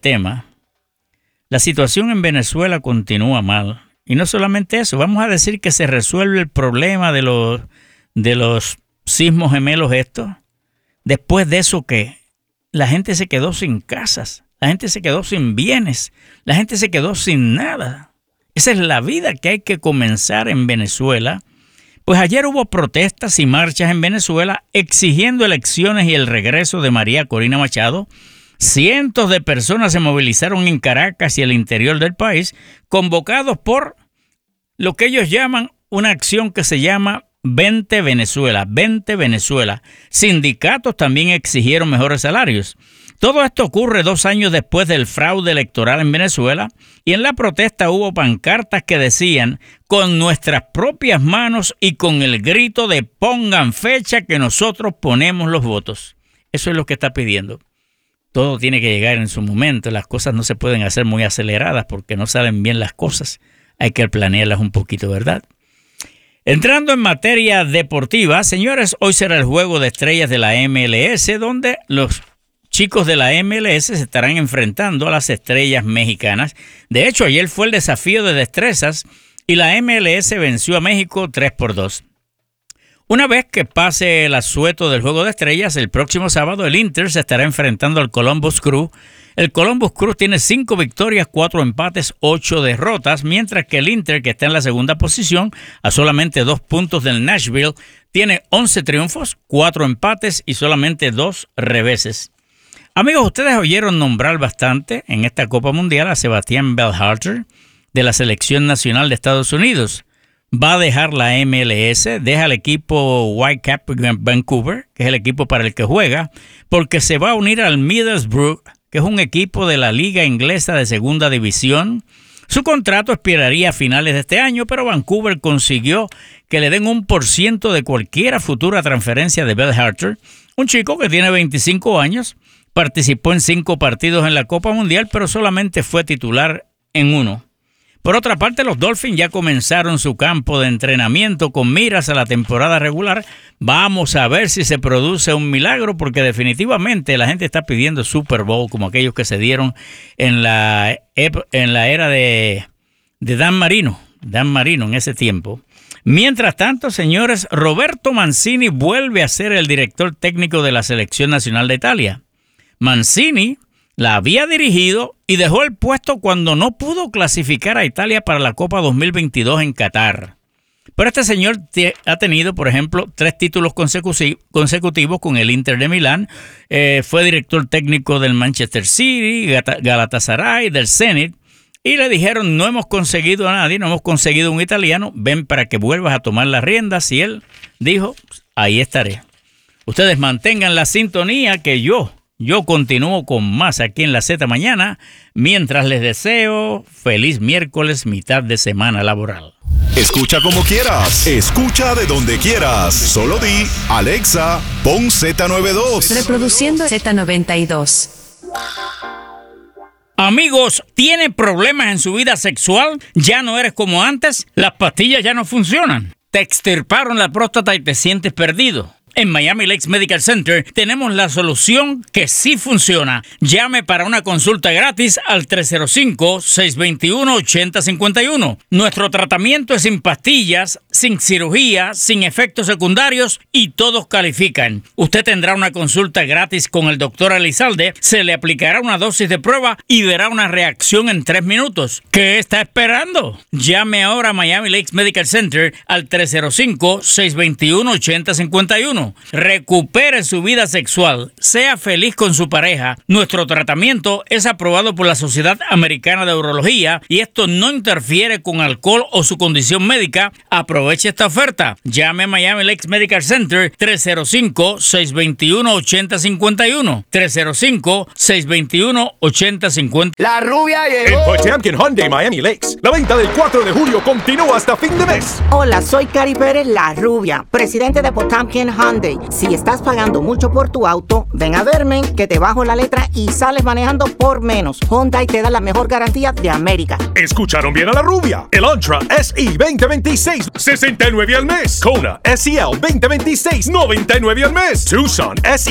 tema, la situación en Venezuela continúa mal. Y no solamente eso, vamos a decir que se resuelve el problema de los sismos gemelos estos. Después de eso, ¿qué? La gente se quedó sin casas, la gente se quedó sin bienes, la gente se quedó sin nada. Esa es la vida que hay que comenzar en Venezuela. Pues ayer hubo protestas y marchas en Venezuela exigiendo elecciones y el regreso de María Corina Machado. Cientos de personas se movilizaron en Caracas y el interior del país, convocados por lo que ellos llaman una acción que se llama Vente Venezuela, Vente Venezuela. Sindicatos también exigieron mejores salarios. Todo esto ocurre 2 años después del fraude electoral en Venezuela y en la protesta hubo pancartas que decían con nuestras propias manos y con el grito de pongan fecha que nosotros ponemos los votos. Eso es lo que está pidiendo. Todo tiene que llegar en su momento. Las cosas no se pueden hacer muy aceleradas porque no salen bien las cosas. Hay que planearlas un poquito, ¿verdad? Entrando en materia deportiva, señores, hoy será el Juego de Estrellas de la MLS, donde los chicos de la MLS se estarán enfrentando a las estrellas mexicanas. De hecho, ayer fue el desafío de destrezas y la MLS venció a México 3-2. Una vez que pase el asueto del Juego de Estrellas, el próximo sábado el Inter se estará enfrentando al Columbus Crew. El Columbus Crew tiene 5 victorias, 4 empates, 8 derrotas, mientras que el Inter, que está en la segunda posición, a solamente 2 puntos del Nashville, tiene 11 triunfos, 4 empates y solamente 2 reveses. Amigos, ustedes oyeron nombrar bastante en esta Copa Mundial a Sebastián Berhalter de la Selección Nacional de Estados Unidos. Va a dejar la MLS, deja el equipo Whitecaps Vancouver, que es el equipo para el que juega, porque se va a unir al Middlesbrough, que es un equipo de la Liga Inglesa de Segunda División. Su contrato expiraría a finales de este año, pero Vancouver consiguió que le den 1% de cualquier futura transferencia de Berhalter, un chico que tiene 25 años, participó en 5 partidos en la Copa Mundial, pero solamente fue titular en 1. Por otra parte, los Dolphins ya comenzaron su campo de entrenamiento con miras a la temporada regular. Vamos a ver si se produce un milagro, porque definitivamente la gente está pidiendo Super Bowl como aquellos que se dieron en la era de Dan Marino en ese tiempo. Mientras tanto, señores, Roberto Mancini vuelve a ser el director técnico de la Selección Nacional de Italia. Mancini la había dirigido y dejó el puesto cuando no pudo clasificar a Italia para la Copa 2022 en Qatar. Pero este señor ha tenido, por ejemplo, 3 títulos consecutivos con el Inter de Milán. Fue director técnico del Manchester City, Galatasaray, del Zenit. Y le dijeron, no hemos conseguido a nadie, no hemos conseguido un italiano, ven para que vuelvas a tomar las riendas. Y él dijo, ahí estaré. Ustedes mantengan la sintonía que yo continúo con más aquí en la Z Mañana, mientras les deseo feliz miércoles, mitad de semana laboral. Escucha como quieras, escucha de donde quieras. Solo di, Alexa, pon Z92. Reproduciendo Z92. Amigos, ¿tiene problemas en su vida sexual? ¿Ya no eres como antes? ¿Las pastillas ya no funcionan? ¿Te extirparon la próstata y te sientes perdido? En Miami Lakes Medical Center tenemos la solución que sí funciona. Llame para una consulta gratis al 305-621-8051. Nuestro tratamiento es sin pastillas, sin cirugía, sin efectos secundarios y todos califican. Usted tendrá una consulta gratis con el doctor Elizalde, se le aplicará una dosis de prueba y verá una reacción en 3 minutos. ¿Qué está esperando? Llame ahora a Miami Lakes Medical Center al 305-621-8051. Recupere su vida sexual, sea feliz con su pareja. Nuestro tratamiento es aprobado por la Sociedad Americana de Urología y esto no interfiere con alcohol o su condición médica. Aproveche esta oferta. Llame a Miami Lakes Medical Center 305-621-8051. 305-621-8051. La rubia llegó. En Potemkin Hyundai Miami Lakes, la venta del 4 de julio continúa hasta fin de mes. Hola, soy Cari Pérez, la rubia, presidente de Potemkin Hyundai. Si estás pagando mucho por tu auto, ven a verme, que te bajo la letra y sales manejando por menos. Hyundai te da la mejor garantía de América. Escucharon bien a la rubia. El Antra SE 2026, $69 al mes. Kona SEL 2026, $99 al mes. Tucson SE